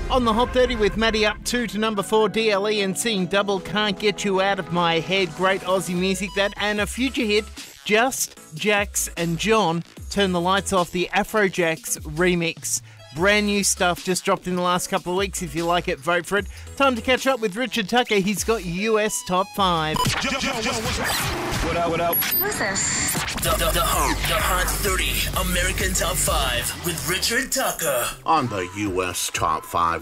On the Hot 30 with Maddie up 2 to number 4, DLE, and Seeing Double, Can't Get You Out of My Head. Great Aussie music, that. And a future hit, Just, Jax and John, Turn the Lights Off, the Afrojax remix. Brand new stuff, just dropped in the last couple of weeks. If you like it, vote for it. Time to catch up with Richard Tucker. He's got US Top 5. What up? Who's this? The Hot 30 American Top 5 with Richard Tucker. On the US Top 5